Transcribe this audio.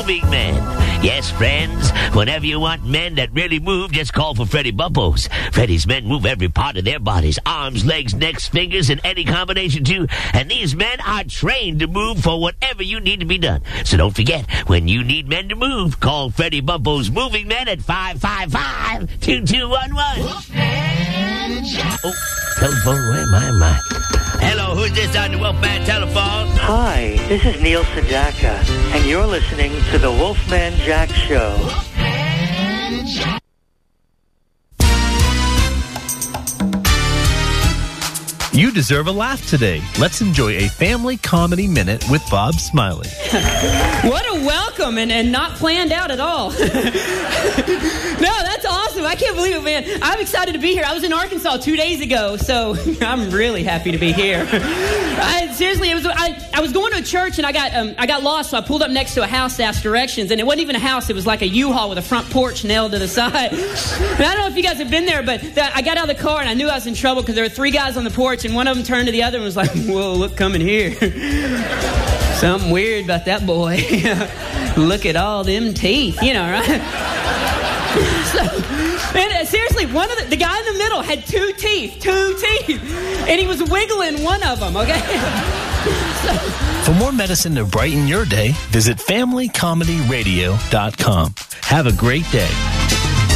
moving men. Yes, friends, whenever you want men that really move, just call for Freddie Bumpos. Freddie's men move every part of their bodies, arms, legs, necks, fingers, and any combination too. And these men are trained to move for whatever you need to be done. So don't forget, when you need men to move, call Freddie Bumpos Moving Men at 555-2211. Oh, telephone, where am I? Hello, who's this on the Wolfman telephone? Hi, this is Neil Sedaka, and you're listening to the Wolfman Jack Show. Wolfman Jack. You deserve a laugh today. Let's enjoy a family comedy minute with Bob Smiley. What a welcome, and not planned out at all. No, that's awesome. I can't believe it, man. I'm excited to be here. I was in Arkansas 2 days ago, so I'm really happy to be here. Seriously, I was going to a church, and I got lost, so I pulled up next to a house to ask directions, and it wasn't even a house. It was like a U-Haul with a front porch nailed to the side. And I don't know if you guys have been there, but I got out of the car, and I knew I was in trouble because there were 3 guys on the porch, and one of them turned to the other and was like, whoa, look, coming here. Something weird about that boy. Look at all them teeth, right? And seriously, one of the guy in the middle had 2 teeth, and he was wiggling one of them, okay? For more medicine to brighten your day, visit FamilyComedyRadio.com. Have a great day.